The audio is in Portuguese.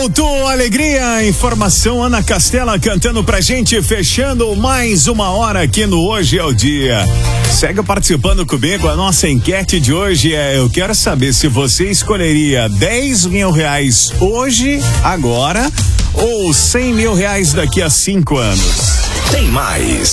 Voltou alegria, informação, Ana Castela cantando pra gente, fechando mais uma hora aqui no Hoje é o Dia. Segue participando comigo, a nossa enquete de hoje eu quero saber se você escolheria 10 mil reais hoje, agora, ou 100 mil reais daqui a 5 anos. Tem mais